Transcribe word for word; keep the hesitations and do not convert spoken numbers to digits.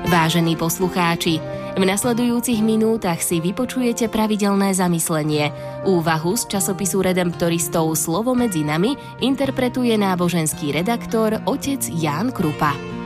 Vážení poslucháči, v nasledujúcich minútach si vypočujete pravidelné zamyslenie. Úvahu z časopisu Redemptoristov Slovo medzi nami interpretuje náboženský redaktor otec Ján Krupa.